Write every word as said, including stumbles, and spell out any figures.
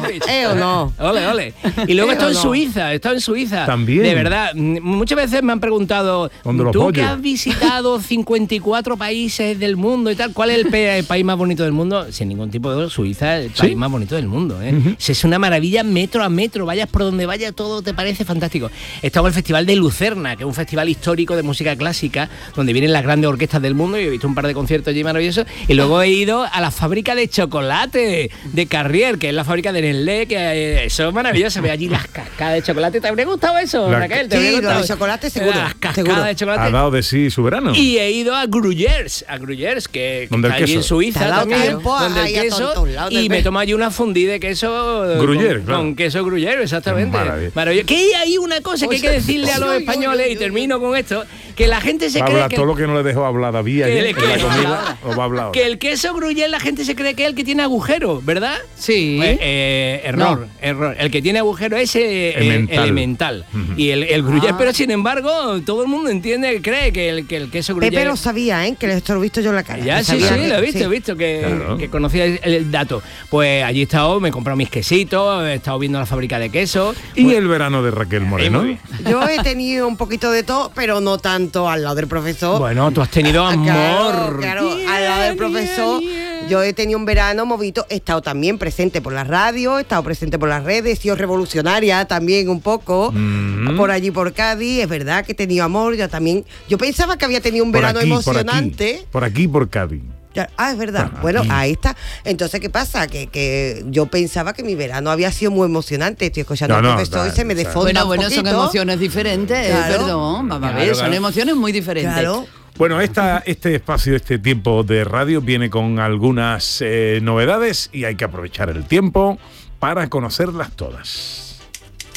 ¿Eh o no? Ole, ole. Y luego he estado en Suiza, he estado en Suiza. También. De verdad, muchas veces me han preguntado, tú que has visitado cincuenta y cuatro países del mundo y tal, ¿cuál es el, pe- el país más bonito del mundo? Sin ningún tipo de duda, Suiza es el país ¿Sí? más bonito del mundo. ¿eh? Uh-huh. Es una maravilla metro a metro, vayas por donde vayas, todo te parece fantástico. He estado en el Festival de Lucerna, que es un festival histórico de música clásica, donde vienen las grandes orquestas del mundo, y he visto un par de conciertos allí maravillosos, y luego he ido a la fábrica de chocolate de Carrier, que es la fábrica de Nestlé, que eh, eso es maravilloso, ve allí las cascadas de chocolate. ¿Te habría gustado eso, La- Raquel? ¿Te Sí, habría lo gustado? de chocolate seguro, Las cascadas seguro. de chocolate. ¿Ha dado de sí su verano? Y he ido a Gruyères, a Gruyères, que, que ¿Donde el está allí queso? en Suiza Te ha dado también, tiempo donde el ahí a queso, todos lados del y me mes. tomo allí una fundí de queso Gruyère, con, claro. con queso Gruyère, exactamente. Maravilla. Maravilloso. Que hay una cosa que hay que decirle a los Uy, uy, españoles, uy, uy, y termino con esto, que la gente se Va a cree hablar que... todo lo que no le dejó hablar a David que ayer le- en que- la comida, lo va a hablar ahora. Que el queso Gruyère la gente se cree que es el que tiene agujero, ¿verdad? Sí. Pues, eh, error, No. error. El que tiene agujero es eh, Elemental. elemental. Ujú. Y el, el Gruyère, Ah. pero sin embargo, todo el mundo entiende, cree que el, que el queso Gruyère... Pepe lo sabía, ¿eh? Que esto lo he visto yo en la cara. Ya, Que sí, sabía sí, que- lo he visto, sí. he visto que, Claro. que conocía el, el dato. Pues allí he estado, me he comprado mis quesitos, he estado viendo la fábrica de queso. ¿Y Pues- el verano de Raquel Moreno? muy bien. Yo he tenido un poquito de todo, pero no tanto al lado del profesor. Bueno, tú has tenido amor. Claro, claro, Bien, al lado del profesor. bien. Yo he tenido un verano movido, he estado también presente por la radio, he estado presente por las redes, he sido revolucionaria también un poco, Mm. por allí por Cádiz. Es verdad que he tenido amor, yo también. Yo pensaba que había tenido un Por verano aquí, emocionante. Por aquí, por, aquí, por Cádiz. Ya- Ah, es verdad. Ah, Bueno, aquí. ahí está. Entonces, ¿qué pasa? Que, que yo pensaba que mi verano había sido muy emocionante. Estoy escuchando No, al no, profesor da- y se me da- desfonda Bueno, un bueno, son poquito. emociones diferentes, Claro. perdón, vamos a ver, Claro, son claro. emociones muy diferentes. Claro. Bueno, esta, este espacio, este tiempo de radio viene con algunas eh, novedades y hay que aprovechar el tiempo para conocerlas todas.